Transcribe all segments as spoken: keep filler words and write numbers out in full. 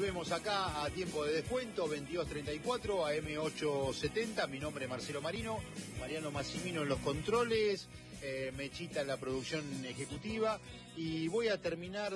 volvemos acá a tiempo de descuento, veintidós treinta y cuatro, A M ochocientos setenta. Mi nombre es Marcelo Marino, Mariano Massimino en los controles, eh, Mechita en la producción ejecutiva. Y voy a terminar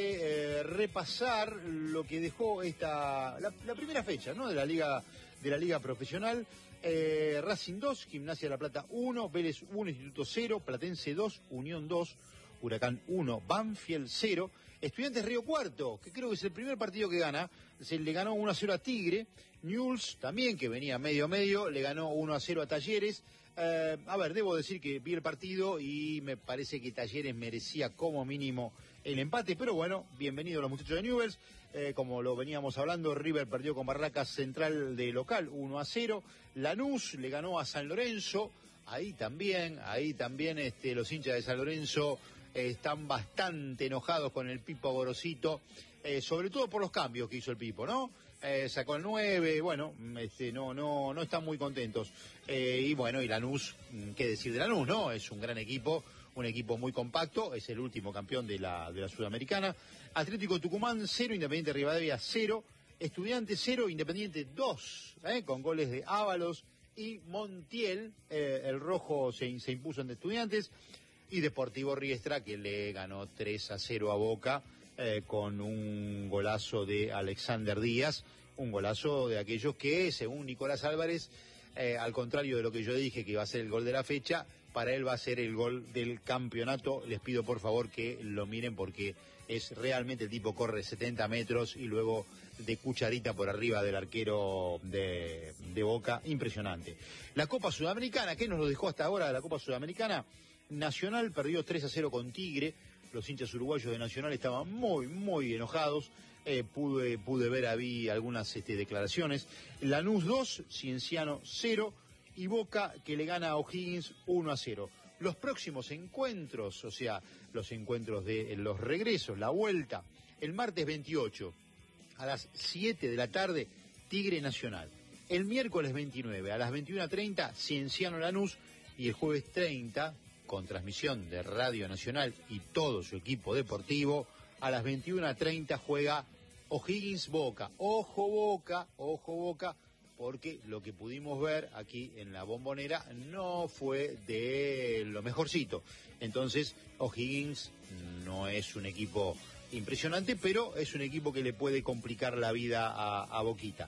de eh, repasar lo que dejó esta la, la primera fecha, ¿no?, de la Liga, de la Liga Profesional. Eh, Racing dos, Gimnasia de la Plata uno, Vélez uno, Instituto cero, Platense dos, Unión dos, Huracán uno, Banfield cero, Estudiantes Río Cuarto, que creo que es el primer partido que gana, se le ganó uno a cero a Tigre. Newell's también, que venía medio a medio, le ganó uno a cero a Talleres. Eh, a ver, debo decir que vi el partido y me parece que Talleres merecía como mínimo el empate, pero bueno, bienvenidos los muchachos de Newell's. Eh, como lo veníamos hablando, River perdió con Barracas Central de local uno a cero. Lanús le ganó a San Lorenzo. Ahí también, ahí también este, los hinchas de San Lorenzo eh, están bastante enojados con el Pipo Gorosito, eh, sobre todo por los cambios que hizo el Pipo, ¿no? Eh, sacó el nueve, bueno, este, no, no, no están muy contentos. Eh, y bueno, y Lanús, qué decir de Lanús, ¿no? Es un gran equipo, un equipo muy compacto, es el último campeón de la, de la Sudamericana. Atlético Tucumán cero, Independiente Rivadavia cero, Estudiantes cero, Independiente dos, ¿eh? Con goles de Ábalos y Montiel. Eh, el rojo se, se impuso en Estudiantes. Y Deportivo Riestra, que le ganó tres a cero a Boca, eh, con un golazo de Alexander Díaz, un golazo de aquellos que, según Nicolás Álvarez, eh, al contrario de lo que yo dije que iba a ser el gol de la fecha, para él va a ser el gol del campeonato. Les pido por favor que lo miren porque es realmente, el tipo corre setenta metros y luego de cucharita por arriba del arquero de, de Boca, impresionante. La Copa Sudamericana, ¿qué nos lo dejó hasta ahora la Copa Sudamericana? Nacional perdió tres a cero con Tigre. Los hinchas uruguayos de Nacional estaban muy, muy enojados. Eh, pude, pude ver, había algunas este, declaraciones. Lanús dos, Cienciano cero. Y Boca, que le gana a O'Higgins uno a cero. Los próximos encuentros, o sea, los encuentros de los regresos, la vuelta, el martes veintiocho a las siete de la tarde, Tigre Nacional. El miércoles veintinueve a las veintiuna treinta, Cienciano Lanús. Y el jueves treinta, con transmisión de Radio Nacional y todo su equipo deportivo, a las veintiuna treinta juega O'Higgins Boca. Ojo Boca, ojo Boca, porque lo que pudimos ver aquí en la Bombonera no fue de lo mejorcito. Entonces, O'Higgins no es un equipo impresionante, pero es un equipo que le puede complicar la vida a, a Boquita.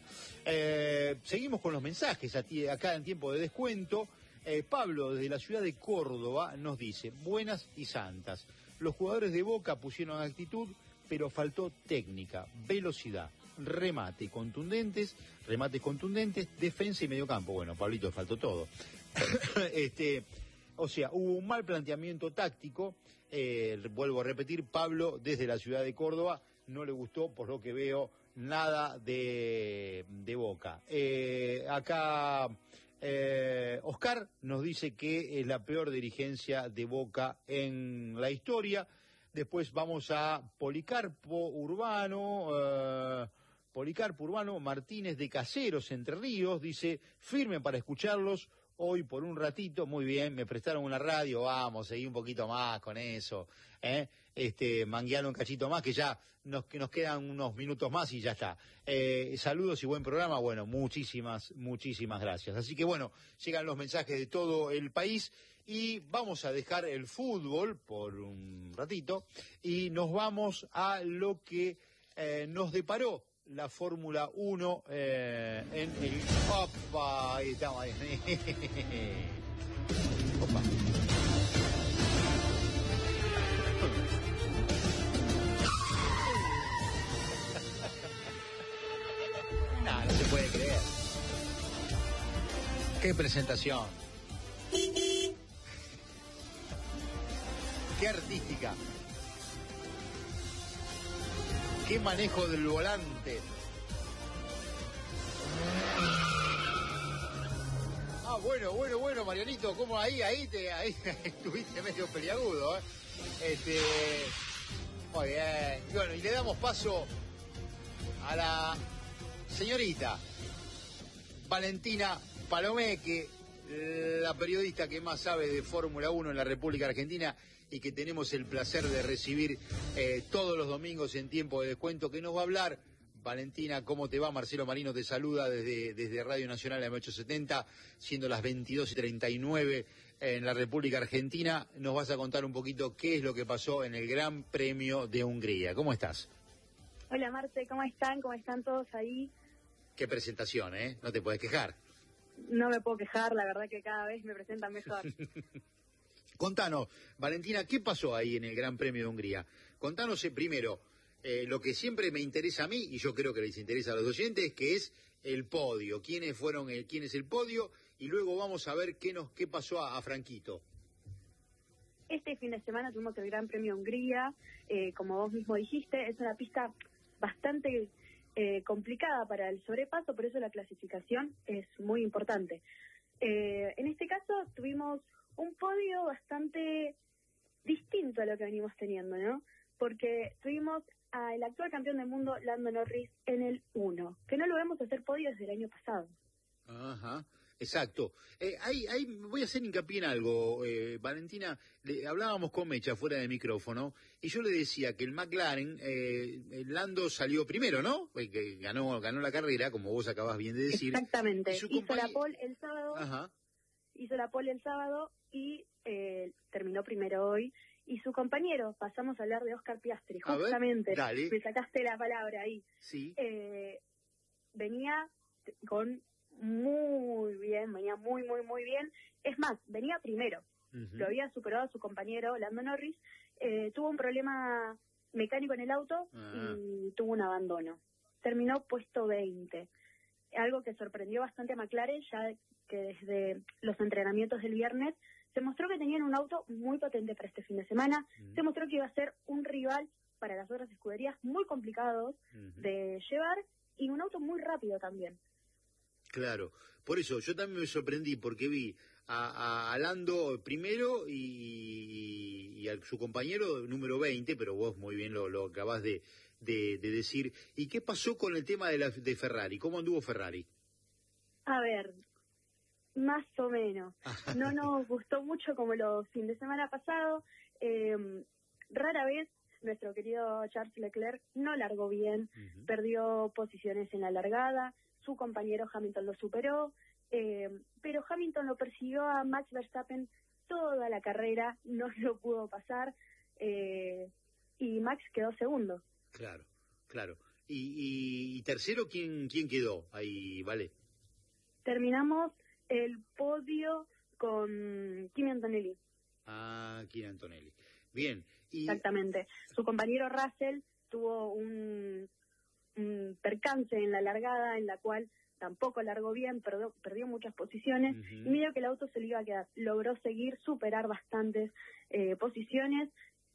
Eh, seguimos con los mensajes acá en tiempo de descuento. Eh, Pablo, desde la ciudad de Córdoba, nos dice: buenas y santas. Los jugadores de Boca pusieron actitud, pero faltó técnica, velocidad, remate contundentes, remates contundentes, defensa y mediocampo. Bueno, Pablito, faltó todo. este, o sea, hubo un mal planteamiento táctico. Eh, vuelvo a repetir, Pablo, desde la ciudad de Córdoba, no le gustó, por lo que veo, nada de, de Boca. Eh, acá... Eh, Oscar nos dice que es la peor dirigencia de Boca en la historia. Después vamos a Policarpo Urbano, eh, Policarpo Urbano Martínez de Caseros, Entre Ríos, dice: firme para escucharlos hoy por un ratito. Muy bien, me prestaron una radio, vamos, seguí un poquito más con eso, ¿eh? Este, manguearon un cachito más, que ya nos, que nos quedan unos minutos más y ya está. Eh, saludos y buen programa. Bueno, muchísimas, muchísimas gracias. Así que bueno, llegan los mensajes de todo el país y vamos a dejar el fútbol por un ratito y nos vamos a lo que eh, nos deparó la Fórmula uno eh, en el... ¡Opa! Ahí estamos. Ahí. Opa. No, no se puede creer. ¡Qué presentación! ¡Qué artística! ¡Qué manejo del volante! Ah, bueno, bueno, bueno, Marianito, ¿cómo ahí, ahí te, ahí estuviste medio peliagudo, eh? Este, muy bien. Y bueno, y le damos paso a la señorita Valentina Palomeque, la periodista que más sabe de Fórmula uno en la República Argentina y que tenemos el placer de recibir eh, todos los domingos en tiempo de descuento, que nos va a hablar Valentina, ¿cómo te va? Marcelo Marino te saluda desde, desde Radio Nacional M ochocientos setenta, siendo las veintidós y treinta y nueve en la República Argentina. Nos vas a contar un poquito qué es lo que pasó en el Gran Premio de Hungría. ¿Cómo estás? Hola Marce, ¿cómo están? ¿Cómo están todos ahí? Qué presentación, ¿eh? No te puedes quejar. No me puedo quejar, la verdad que cada vez me presentan mejor. Contanos, Valentina, ¿qué pasó ahí en el Gran Premio de Hungría? Contanos eh, primero eh, lo que siempre me interesa a mí, y yo creo que les interesa a los oyentes, que es el podio. ¿Quiénes fueron, el, quién es el podio? Y luego vamos a ver qué nos qué pasó a, a Franquito. Este fin de semana tuvimos el Gran Premio de Hungría. Eh, como vos mismo dijiste, es una pista bastante eh, complicada para el sobrepaso, por eso la clasificación es muy importante. Eh, en este caso tuvimos un podio bastante distinto a lo que venimos teniendo, ¿no? Porque tuvimos al actual campeón del mundo, Lando Norris, en el uno, que no lo vemos hacer podio desde el año pasado. Ajá, exacto. Eh, hay, hay, voy a hacer hincapié en algo, eh, Valentina. Le, hablábamos con Mecha fuera de micrófono, y yo le decía que el McLaren, eh, el Lando salió primero, ¿no? Eh, que ganó, ganó la carrera, como vos acabás bien de decir. Exactamente, hizo compañ... la pole el sábado. Ajá. Hizo la pole el sábado y eh, terminó primero hoy. Y su compañero, pasamos a hablar de Oscar Piastri, justamente, me sacaste la palabra ahí. Sí. Eh, venía con muy bien, venía muy, muy, muy bien. Es más, venía primero. Uh-huh. Lo había superado a su compañero, Lando Norris. Eh, tuvo un problema mecánico en el auto uh-huh. y tuvo un abandono. Terminó puesto veinte. Algo que sorprendió bastante a McLaren, ya que desde los entrenamientos del viernes se mostró que tenían un auto muy potente para este fin de semana, uh-huh. se mostró que iba a ser un rival para las otras escuderías muy complicados uh-huh. de llevar y un auto muy rápido también. Claro, por eso yo también me sorprendí porque vi a, a Lando primero y, y a su compañero número veinte, pero vos muy bien lo, lo acabás de, de, de decir. ¿Y qué pasó con el tema de, la, de Ferrari? ¿Cómo anduvo Ferrari? A ver, más o menos. No nos gustó mucho como los fines de semana pasado. Eh, rara vez nuestro querido Charles Leclerc no largó bien, uh-huh. perdió posiciones en la largada, su compañero Hamilton lo superó, eh, pero Hamilton lo persiguió a Max Verstappen toda la carrera, no lo pudo pasar, eh, y Max quedó segundo. Claro, claro. ¿Y, y, y tercero quién, quién quedó ahí, vale? Terminamos el podio con Kimi Antonelli. Ah, Kimi Antonelli. Bien. Y... Exactamente. Su compañero Russell tuvo un, un percance en la largada en la cual tampoco largó bien, perdió, perdió muchas posiciones uh-huh. y medio que el auto se le iba a quedar. Logró seguir, superar bastantes eh, posiciones,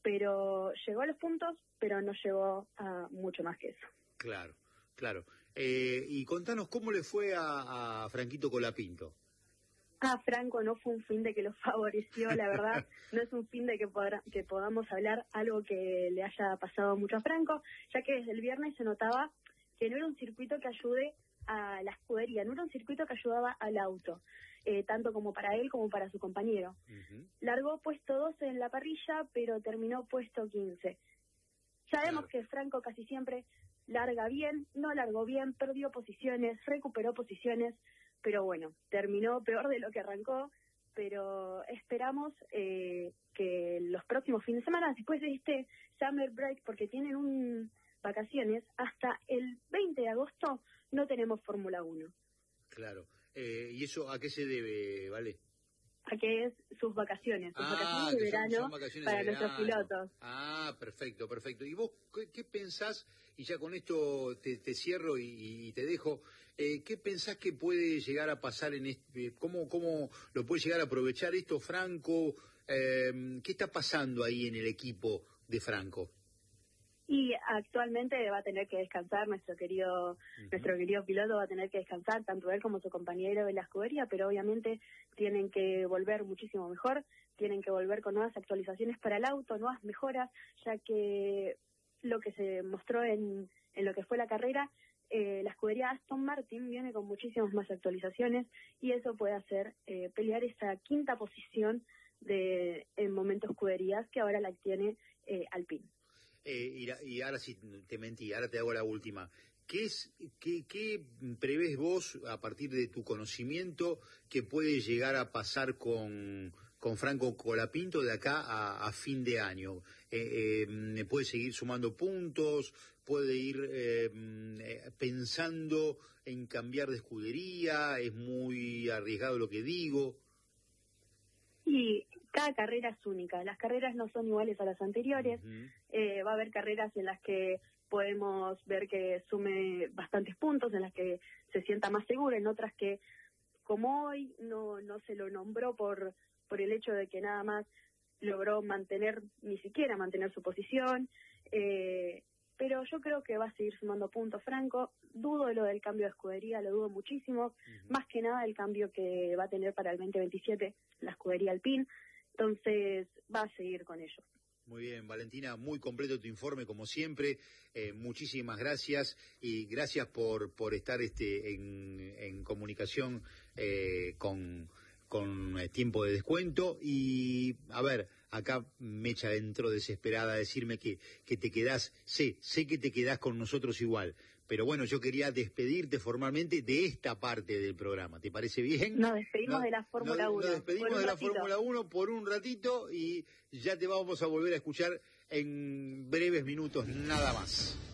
pero llegó a los puntos, pero no llegó a mucho más que eso. Claro, claro. Eh, y contanos cómo le fue a, a Franquito Colapinto. Ah, Franco, no fue un fin de que lo favoreció, la verdad, no es un fin de que, podrá, que podamos hablar algo que le haya pasado mucho a Franco, ya que desde el viernes se notaba que no era un circuito que ayude a la escudería, no era un circuito que ayudaba al auto, eh, tanto como para él como para su compañero. Uh-huh. Largó puesto doce en la parrilla, pero terminó puesto quince. Sabemos claro. que Franco casi siempre larga bien, no largó bien, perdió posiciones, recuperó posiciones, pero bueno, terminó peor de lo que arrancó, pero esperamos eh, que los próximos fines de semana, después de este summer break, porque tienen un vacaciones, hasta el veinte de agosto no tenemos Fórmula uno. Claro, eh, ¿y eso a qué se debe, Vale? A que es sus vacaciones, sus ah, vacaciones de verano son, son vacaciones para de nuestros verano. pilotos. Ah, perfecto, perfecto. ¿Y vos qué, qué pensás, y ya con esto te, te cierro y, y te dejo, eh, qué pensás que puede llegar a pasar en este, cómo, cómo lo puede llegar a aprovechar esto Franco, eh, qué está pasando ahí en el equipo de Franco? Y actualmente va a tener que descansar nuestro querido uh-huh. nuestro querido piloto, va a tener que descansar, tanto él como su compañero de la escudería, pero obviamente tienen que volver muchísimo mejor, tienen que volver con nuevas actualizaciones para el auto, nuevas mejoras, ya que lo que se mostró en, en lo que fue la carrera, eh, la escudería Aston Martin viene con muchísimas más actualizaciones y eso puede hacer eh, pelear esa quinta posición de en momento escuderías que ahora la tiene eh, Alpine. Eh, y, y ahora sí te mentí, ahora te hago la última. ¿qué, es, qué, ¿qué prevés vos, a partir de tu conocimiento, que puede llegar a pasar con, con Franco Colapinto de acá a, a fin de año? Eh, eh, ¿Puede seguir sumando puntos? ¿Puede ir eh, pensando en cambiar de escudería? ¿Es muy arriesgado lo que digo? Y cada carrera es única, las carreras no son iguales a las anteriores. Uh-huh. eh, va a haber carreras en las que podemos ver que sume bastantes puntos, en las que se sienta más seguro, en otras que, como hoy, no no se lo nombró por por el hecho de que nada más logró mantener, ni siquiera mantener su posición, eh, pero yo creo que va a seguir sumando puntos Franco. Dudo de lo del cambio de escudería, lo dudo muchísimo, uh-huh. Más que nada el cambio que va a tener para el veinte veintisiete la escudería Alpine, entonces va a seguir con ello. Muy bien, Valentina, muy completo tu informe como siempre, eh, muchísimas gracias y gracias por por estar este en, en comunicación eh, con, con eh, tiempo de descuento. Y a ver, acá me echa dentro desesperada a decirme que, que te quedás, sé, sé que te quedás con nosotros igual, pero bueno, yo quería despedirte formalmente de esta parte del programa. ¿Te parece bien? Nos despedimos no, de la Fórmula uno. Nos despedimos de la Fórmula uno por un ratito y ya te vamos a volver a escuchar en breves minutos, nada más.